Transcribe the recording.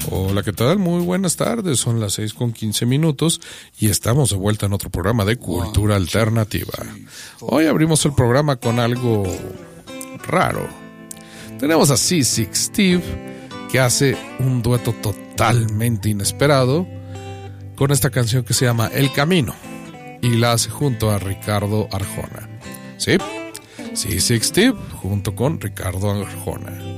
Hola, ¿qué tal? Muy buenas tardes, son las 6:15 y estamos de vuelta en otro programa de Cultura Alternativa. Hoy abrimos el programa con algo raro. Tenemos a Seasick Steve, que hace un dueto totalmente inesperado con esta canción que se llama El Camino, y la hace junto a Ricardo Arjona. ¿Sí? Seasick Steve junto con Ricardo Arjona.